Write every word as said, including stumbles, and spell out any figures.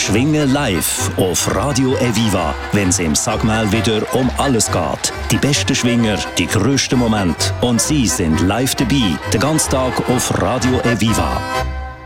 Schwingen live auf Radio Eviva, wenn es im Sagmel wieder um alles geht. Die besten Schwinger, die grössten Momente und sie sind live dabei, den ganzen Tag auf Radio Eviva.